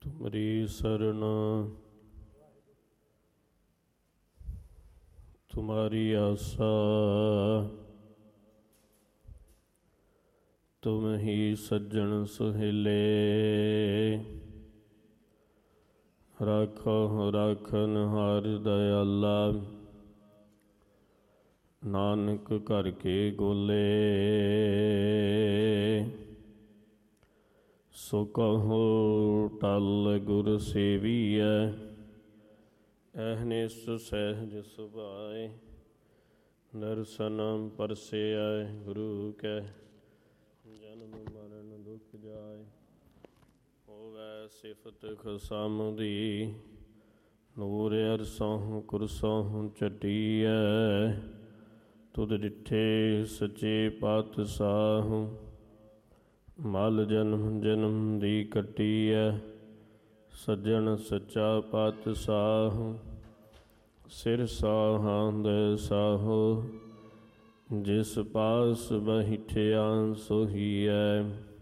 ਤੁਮਰੀ ਸਰਣ ਤੁਮਾਰੀ ਆਸਾ, ਤੁਮ ਹੀ ਸੱਜਣ ਸੁਹੇਲੇ। ਰਾਖੋ ਰਾਖਨ ਹਾਰ ਦਇਆਲਾ, ਨਾਨਕ ਘਰ ਕੇ ਗੋਲੇ। ਸੋ ਕਹੋ ਟਲ ਗੁਰ ਸੇਵੀਐ, ਅਹਨਿਸ ਸਹਿਜ ਸੁਭਾਏ। ਦਰਸ਼ਨ ਪਰਸੇਐ ਗੁਰੂ ਕੈ, ਜਨਮ ਮਰਨ ਦੁਖ ਜਾਏ। ਹੋਵੈ ਸਿਫਤ ਖਸਮ ਦੀ, ਨੂਰ ਅਰਸੋਂ ਕੁਰਸੋਂ ਚਟੀਐ। ਤੁਧ ਡਿਠੇ ਸੱਚੇ ਪਾਤਸ਼ਾਹ, ਮਲ ਜਨਮ ਜਨਮ ਦੀ ਕੱਟੀਐ। ਸੱਜਣ ਸੱਚਾ ਪਾਤਸ਼ਾਹ, ਸਿਰ ਸਾਹਾਂਦ ਸਾਹੋ। ਜਿਸ ਪਾਸ ਬੈਠਿਆ ਸੋਹੀਐ,